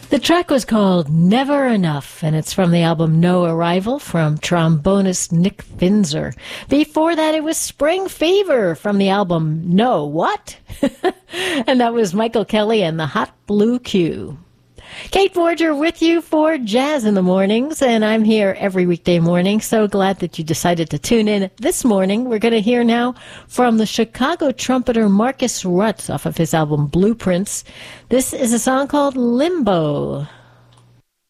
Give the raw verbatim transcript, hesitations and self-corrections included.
The track was called Never Enough, and it's from the album No Arrival from trombonist Nick Finzer. Before that, it was Spring Fever from the album No What? And that was Michael Kelly and the Hot Blue Q. Kate Forger with you for Jazz in the Mornings, and I'm here every weekday morning. So glad that you decided to tune in this morning. We're going to hear now from the Chicago trumpeter Marcus Rutt off of his album Blueprints. This is a song called Limbo.